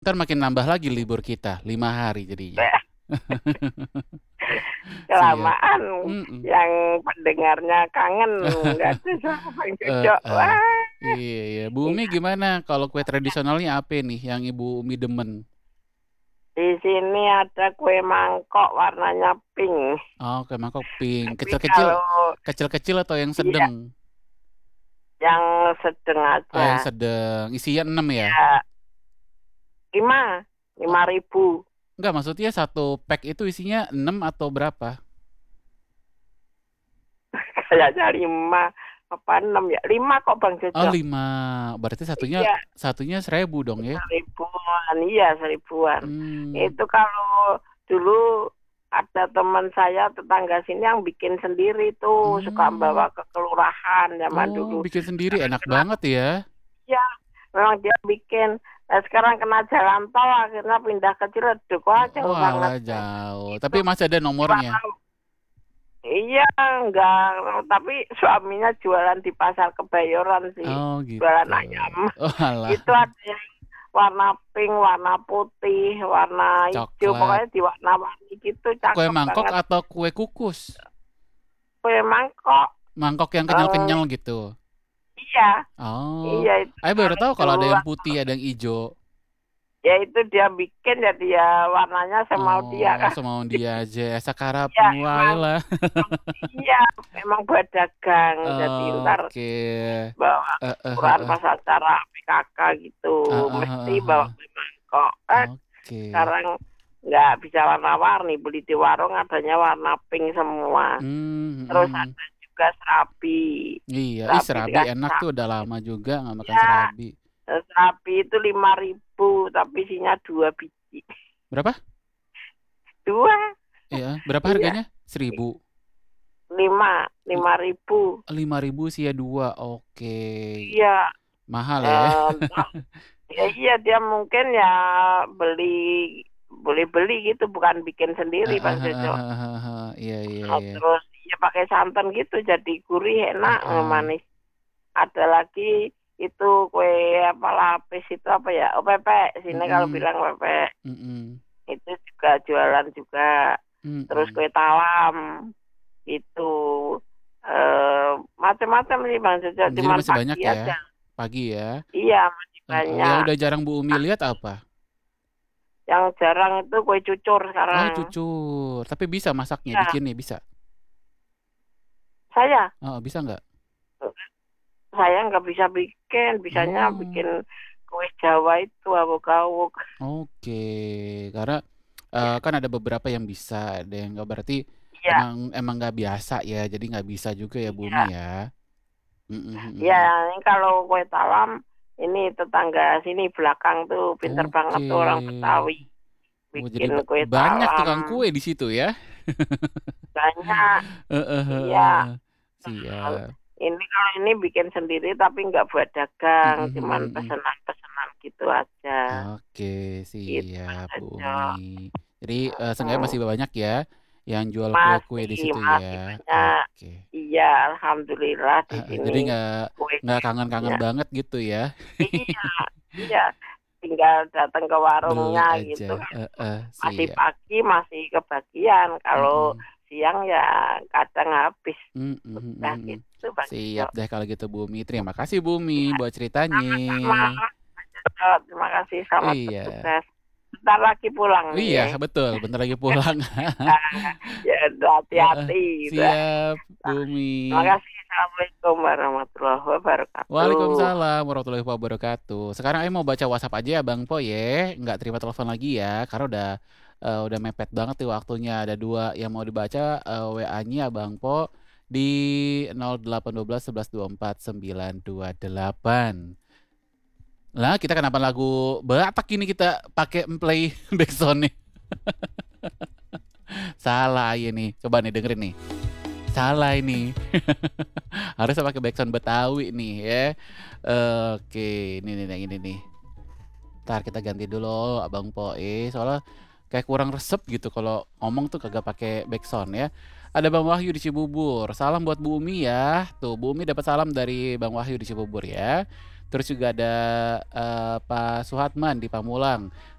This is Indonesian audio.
Entar makin nambah lagi libur kita, 5 hari jadinya. Siap. Kelamaan Mhm. yang pendengarnya kangen, nggak ada sama Bang Jojo. Heeh. Wah, Iya iya. Bu Umi iya. gimana kalau kue tradisionalnya apa nih yang Ibu Umi demen? Di sini ada kue mangkok warnanya pink. Oh, kue mangkok pink. Tapi Kecil-kecil kalau kecil-kecil atau yang iya, sedang? yang sedang Oh, yang aja. sedang. Isinya 6 ya? Ya, lima, Oh, 5.000. enggak, maksudnya satu pack itu isinya 6 atau berapa? Kayaknya 5 apa 6 ya? 5 kok Bang Oh, Jojo. 5. Berarti satunya Iya, satunya 1.000 dong ya? 1.000-an. Iya, 1.000-an. Hmm. Itu kalau dulu ada teman saya tetangga sini yang bikin sendiri tuh, suka Hmm. bawa ke kelurahan zaman Oh, dulu. bikin sendiri Sekarang enak kena, banget ya. iya, memang dia bikin. Nah, sekarang kena jalan tol, akhirnya pindah ke Ciledug. Wah, jauh banget. Walah, jauh. Itu Tapi masih ada di nomornya. warna, iya, enggak. Tapi suaminya jualan di pasar Kebayoran sih, Oh, gitu. jualan ayam. Walah, Itu ada yang warna pink, warna putih, warna hijau, coklat. pokoknya diwarna-warni gitu, Kue cakep mangkok banget. atau kue kukus? Kue mangkok, Mangkok yang eh, kenyal-kenyal gitu. iya, Oh, iya itu aku baru soalnya tahu kalau dulu, ada yang putih, ada yang hijau. ya itu dia bikin, jadi ya warnanya semau dia Oh, kan. semau dia aja. Sakarap Iya, wae lah. iya, emang buat dagang, jadi ntar Oke. bawa ukuran Heeh. pas acara PKK gitu, mesti bawa Heeh. kue mangkok. Oke. Sekarang nggak bisa warna-warni, beli di warung adanya warna pink semua. Terus Mhm. ada juga serabi. Iya, ih Serabi serabi dikasih enak tuh udah sapi. lama juga nggak makan Ya, serabi. serabi itu 5.000, tapi isinya 2 biji. Berapa? 2, Iya, berapa iya. harganya? 1.000. 5.000. 5.000 sih ya 2. Oke. Iya. Mahal ya. Eh, ya iya dia mungkin ya beli beli gitu, bukan bikin sendiri Bang Jojo. Iya iya Nah, iya. terus ya pakai santan gitu, jadi gurih, enak, Heeh. manis. Ada lagi itu kue apa lapis itu apa ya? Oh, pepek. Sini kalau Mhm. bilang pepek. Mhm. Itu juga jualan juga. Terus Mhm. kue talam itu macam-macam sih Bang Jojo, Jadi cuman masih banyak pagi ya? aja. Pagi ya? Iya, masih Heeh. Yang banyak. udah jarang Bu Umi lihat apa? Yang jarang itu kue cucur Oh, sekarang. cucur. Tapi bisa masaknya, Iya, bikinnya bisa. saya Oh, bisa nggak? saya nggak bisa bikin, bisanya Oh, bikin kue Jawa itu awuk-awuk. oke. Karena kan ada beberapa yang bisa, ada yang nggak. Berarti Iya, emang emang nggak biasa ya, jadi nggak bisa juga ya Bu Umi iya. ya. Mhm, mhm, Ya, mhm. ini kalau kue talam, ini tetangga sini belakang tuh pinter banget Oke. tuh orang Betawi Oh, jadi bikin kue banyak talam. tukang kue di situ ya? Banyak, Heeh, iya. heeh. Siap. Ini kalau ini bikin sendiri tapi nggak buat Mhm, dagang, mhm, cuman mhm. pesanan-pesanan gitu aja. Oke, Gitu siap Bu aja. Umi. Jadi seenggaknya Hmm. masih banyak ya yang jual kue-kue di Masih, situ ya. masih banyak. Oke. Iya, alhamdulillah di Jadi sini nggak kue-kue kangen-kangen banyak. banget gitu ya? Iya, iya. Tinggal datang ke Beli warungnya gitu aja. kan. Heeh, Masih siap. pagi masih kebagian. Kalau Mhm. siang ya kadang habis. Mhm, mhm, Udah mhm. gitu Bang Siap Jojo. deh kalau gitu Bu Umi. Terima kasih Bu Umi Ya, buat ceritanya. sama-sama. Bang Jojo. Terima kasih, selamat Iya. bertugas. Bentar lagi pulang nih Iya, ya. betul. Bentar lagi pulang. Ah, ya udah Heeh. hati-hati gitu. Siap, Bu Nah, Umi. terima kasih. Assalamualaikum warahmatullahi wabarakatuh. Waalaikumsalam warahmatullahi wabarakatuh. Sekarang Aing mau baca WhatsApp aja ya Bang Po ya. Nggak terima telepon lagi ya, karena udah mepet banget nih waktunya. Ada dua yang mau dibaca WA-nya Bang Po di 0812 11 24 928. Lah, kita kenapa lagu Batak ini kita pakai play backsound nih? Salah ya nih. Coba nih dengerin nih. Salah ini. Harusnya pakai backsound Betawi nih ya. Oke, ini nih yang ini nih. Ntar kita ganti dulu Abang Poe, soalnya kayak kurang resep gitu kalau ngomong tuh kagak pakai backsound ya. Ada Bang Wahyu di Cibubur. Salam buat Bu Umi ya. Tuh, Bu Umi dapat salam dari Bang Wahyu di Cibubur ya. Terus juga ada Pak Suhatman di Pamulang.